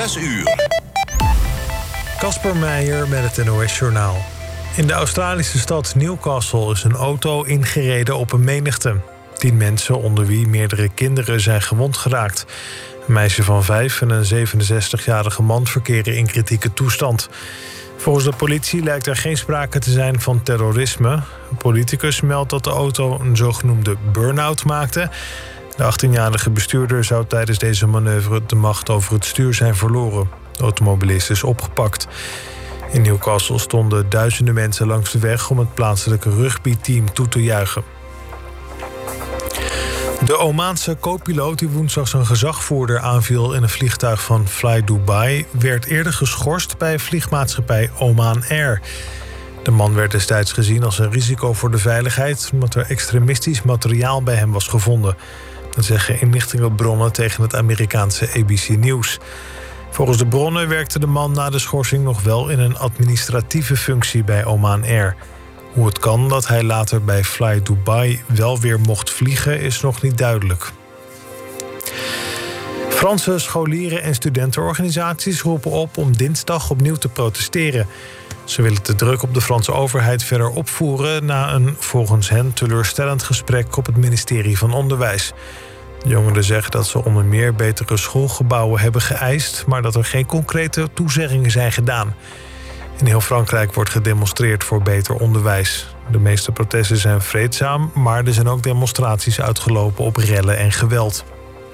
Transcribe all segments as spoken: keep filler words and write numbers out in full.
zes uur. Kasper Meijer met het N O S-journaal. In de Australische stad Newcastle is een auto ingereden op een menigte. Tien mensen, onder wie meerdere kinderen, zijn gewond geraakt. Een meisje van vijf en een zevenenzestigjarige man verkeren in kritieke toestand. Volgens de politie lijkt er geen sprake te zijn van terrorisme. Een politicus meldt dat de auto een zogenoemde burn-out maakte. De achttienjarige bestuurder zou tijdens deze manoeuvre de macht over het stuur zijn verloren. De automobilist is opgepakt. In Newcastle stonden duizenden mensen langs de weg om het plaatselijke rugbyteam toe te juichen. De Omaanse co-piloot die woensdag zijn gezagvoerder aanviel in een vliegtuig van Fly Dubai werd eerder geschorst bij vliegmaatschappij Oman Air. De man werd destijds gezien als een risico voor de veiligheid omdat er extremistisch materiaal bij hem was gevonden. Dat zeggen inlichtingenbronnen tegen het Amerikaanse A B C News. Volgens de bronnen werkte de man na de schorsing nog wel in een administratieve functie bij Oman Air. Hoe het kan dat hij later bij Fly Dubai wel weer mocht vliegen is nog niet duidelijk. Franse scholieren en studentenorganisaties roepen op om dinsdag opnieuw te protesteren. Ze willen de druk op de Franse overheid verder opvoeren na een volgens hen teleurstellend gesprek op het ministerie van Onderwijs. De jongeren zeggen dat ze onder meer betere schoolgebouwen hebben geëist, maar dat er geen concrete toezeggingen zijn gedaan. In heel Frankrijk wordt gedemonstreerd voor beter onderwijs. De meeste protesten zijn vreedzaam, maar er zijn ook demonstraties uitgelopen op rellen en geweld.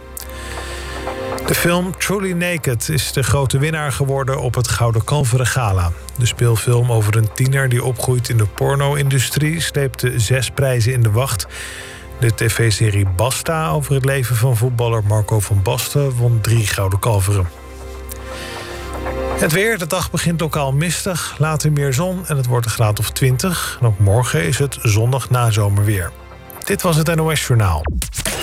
De film Truly Naked is de grote winnaar geworden op het Gouden Kalveren Gala. De speelfilm over een tiener die opgroeit in de porno-industrie sleepte zes prijzen in de wacht. De tv-serie Basta over het leven van voetballer Marco van Basten won drie Gouden Kalveren. Het weer, de dag begint lokaal mistig, later meer zon en het wordt een graad of twintig. En ook morgen is het zonnig nazomerweer. Dit was het N O S Journaal.